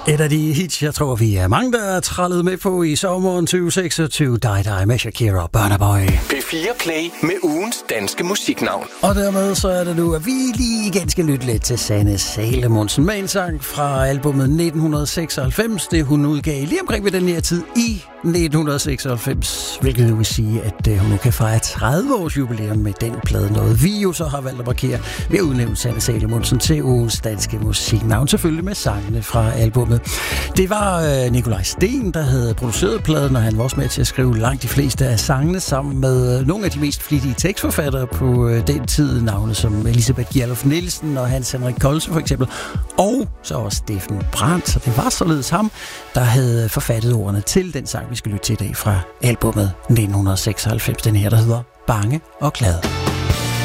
Et af de hits, jeg tror, vi er mange, der er trællet med på i sommeren 2026. Die med Shakira og Burna Boy. P4 Play med ugens danske musiknavn. Og dermed så er det nu, at vi lige igen skal lytte lidt til Sanne Salomonsen med en sang fra albumet 1996. Det hun udgav lige omkring ved den her tid i 1996. Hvilket vil sige, at hun nu kan fejre 30 års jubilæum med den plade. Noget vi jo så har valgt at markere ved at udnævne Sanne Salomonsen til ugens danske musiknavn. Selvfølgelig med sangene fra albumet. Det var Nikolaj Sten, der havde produceret pladen, og han var også med til at skrive langt de fleste af sangene sammen med nogle af de mest flittige tekstforfattere på den tid. Navne som Elisabeth Gjerlof Nielsen og Hans Henrik Kolse for eksempel. Og så også Steffen Brandt. Så det var således ham, der havde forfattet ordene til den sang, vi skal lytte til i dag fra albumet 1996. Den her, der hedder Bange og Glad.